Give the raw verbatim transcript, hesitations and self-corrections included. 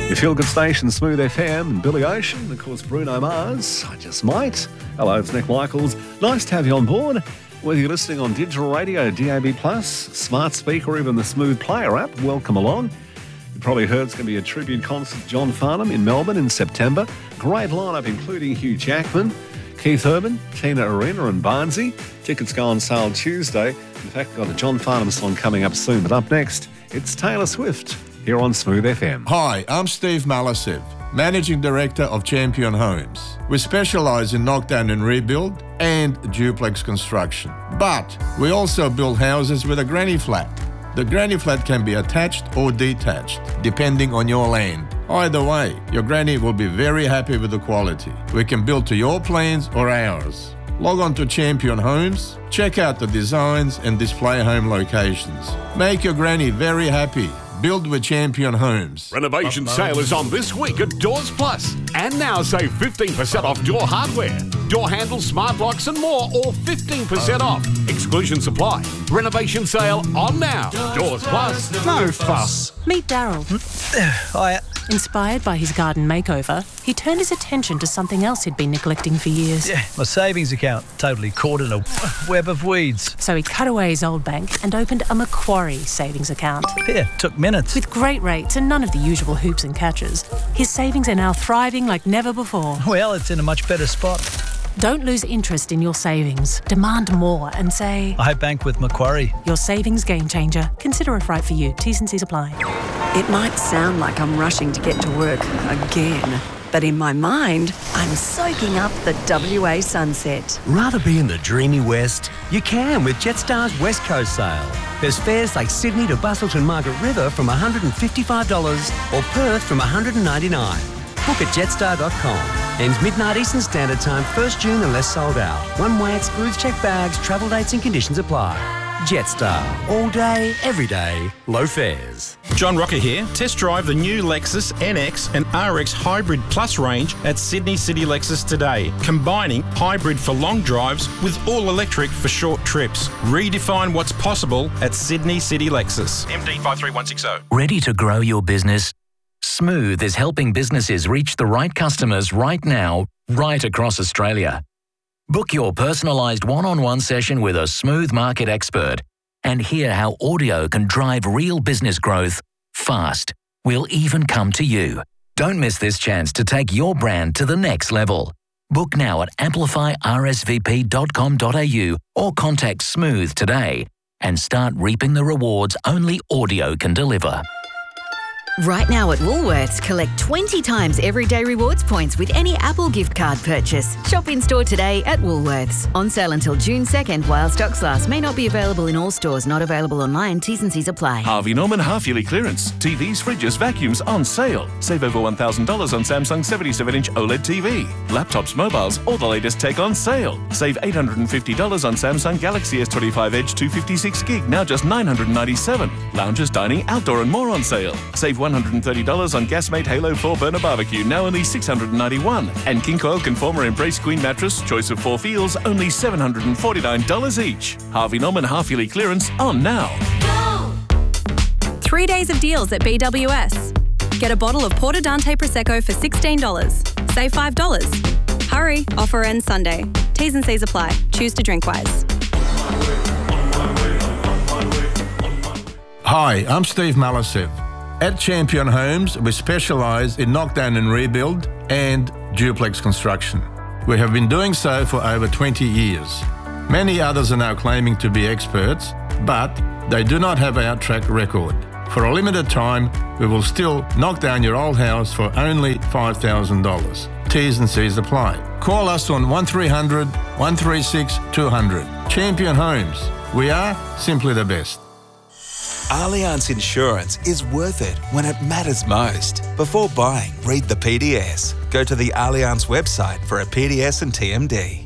Your feel-good station, Smooth F M, and Billy Ocean, and of course Bruno Mars, I Just Might. Hello, it's Nick Michaels. Nice to have you on board. Whether you're listening on digital radio, D A B plus, smart speaker, or even the Smooth Player app, welcome along. You probably heard it's going to be a tribute concert to John Farnham in Melbourne in September. Great lineup including Hugh Jackman, Keith Urban, Tina Arena and Barnsey. Tickets go on sale Tuesday. In fact, we've got a John Farnham song coming up soon. But up next, it's Taylor Swift here on Smooth F M. Hi, I'm Steve Malasev, Managing Director of Champion Homes. We specialise in knockdown and rebuild and duplex construction. But we also build houses with a granny flat. The granny flat can be attached or detached, depending on your land. Either way, your granny will be very happy with the quality. We can build to your plans or ours. Log on to Champion Homes, check out the designs and display home locations. Make your granny very happy. Build with Champion Homes. Renovation sale is on this week at Doors Plus. And now save fifteen percent off door hardware, door handles, smart locks and more, all fifteen percent off. Exclusion supply. Renovation sale on now. Doors Plus. No fuss. Meet Daryl. Hi. Inspired by his garden makeover, he turned his attention to something else he'd been neglecting for years. Yeah, my savings account, totally caught in a web of weeds. So he cut away his old bank and opened a Macquarie savings account. Yeah, took minutes. With great rates and none of the usual hoops and catches, his savings are now thriving like never before. Well, it's in a much better spot. Don't lose interest in your savings. Demand more and say, I bank with Macquarie. Your savings game changer. Consider if right for you. T's and C's apply. It might sound like I'm rushing to get to work again, but in my mind, I'm soaking up the W A sunset. Rather be in the dreamy West? You can with Jetstar's West Coast sale. There's fares like Sydney to Busselton Margaret River from one hundred fifty-five dollars or Perth from one hundred ninety-nine dollars. Book at jetstar dot com. Ends midnight Eastern Standard Time, first June unless sold out. One way excludes checked bags, travel dates and conditions apply. Jetstar. All day, every day, low fares. John Rocker here. Test drive the new Lexus N X and R X Hybrid Plus range at Sydney City Lexus today, combining hybrid for long drives with all-electric for short trips. Redefine what's possible at Sydney City Lexus. M D five three one six zero. Ready to grow your business? Smooth is helping businesses reach the right customers right now, right across Australia. Book your personalised one-on-one session with a Smooth market expert and hear how audio can drive real business growth fast. We'll even come to you. Don't miss this chance to take your brand to the next level. Book now at amplify r s v p dot com dot a u or contact Smooth today and start reaping the rewards only audio can deliver. Right now at Woolworths, collect twenty times everyday rewards points with any Apple gift card purchase. Shop in store today at Woolworths. On sale until June second while stocks last. May not be available in all stores. Not available online. T's and C's apply. Harvey Norman half-yearly clearance. T Vs, fridges, vacuums on sale. Save over one thousand dollars on Samsung seventy-seven inch OLED T V. Laptops, mobiles, all the latest tech on sale. Save eight hundred fifty dollars on Samsung Galaxy S twenty-five Edge two fifty-six gig, now just nine hundred ninety-seven dollars. Lounges, dining, outdoor and more on sale. Save one hundred thirty dollars on Gasmate Halo four burner barbecue, now only six hundred ninety-one dollars. And King Coil Conformer Embrace Queen mattress, choice of four feels, only seven hundred forty-nine dollars each. Harvey Norman half-yearly clearance on now. Three days of deals at B W S. Get a bottle of Porto Dante Prosecco for sixteen dollars. Save five dollars. Hurry, offer ends Sunday. T's and C's apply. Choose to drink wise. Hi, I'm Steve Malasev. At Champion Homes, we specialise in knockdown and rebuild and duplex construction. We have been doing so for over twenty years. Many others are now claiming to be experts, but they do not have our track record. For a limited time, we will still knock down your old house for only five thousand dollars. T's and C's apply. Call us on one three hundred, one three six, two hundred. Champion Homes. We are simply the best. Allianz Insurance is worth it when it matters most. Before buying, read the P D S. Go to the Allianz website for a P D S and T M D.